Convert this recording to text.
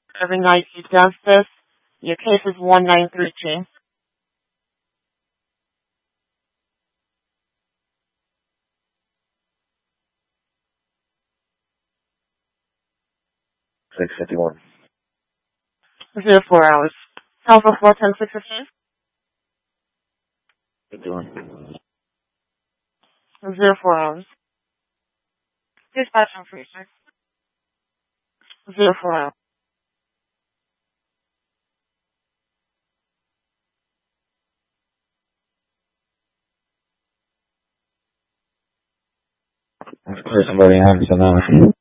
Every night he does this. Your case is 1932. 651. 04 hours. Alpha 410615. 51. 04 hours. Dispatch information. 04 hours. Let's clear somebody out.